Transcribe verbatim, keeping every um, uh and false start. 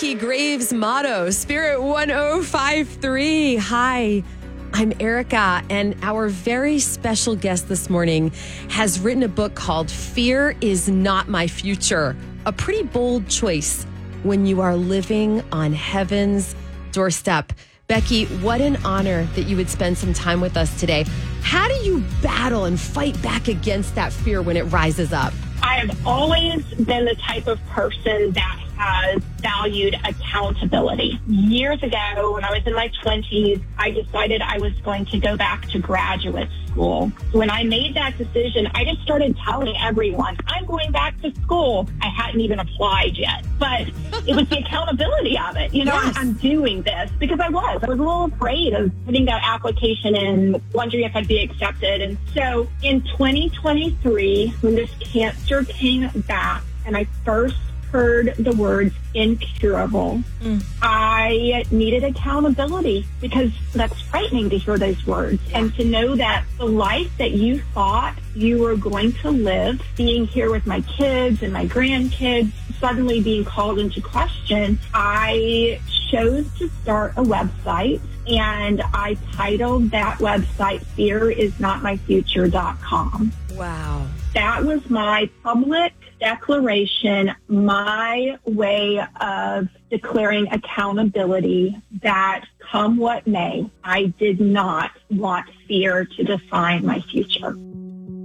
Becky Graves motto, Spirit one oh five three. Hi, I'm Erica, and our very special guest this morning has written a book called Fear is Not My Future. A pretty bold choice when you are living on heaven's doorstep. Becky, what an honor that you would spend some time with us today. How do you battle and fight back against that fear when it rises up? I have always been the type of person that has valued accountability. Years ago, when I was in my twenties, I decided I was going to go back to graduate school. When I made that decision, I just started telling everyone, I'm going back to school. I hadn't even applied yet, but it was the accountability of it. You know, Yes. I'm doing this because I was. I was a little afraid of putting that application in, wondering if I'd be accepted. And so in twenty twenty-three, when this cancer came back and I first heard the words incurable, mm. I needed accountability because that's frightening to hear those words and to know that the life that you thought you were going to live, being here with my kids and my grandkids, suddenly being called into question. I chose to start a website, and I titled that website fear is not my future dot com. Wow. That was my public declaration, my way of declaring accountability that come what may, I did not want fear to define my future.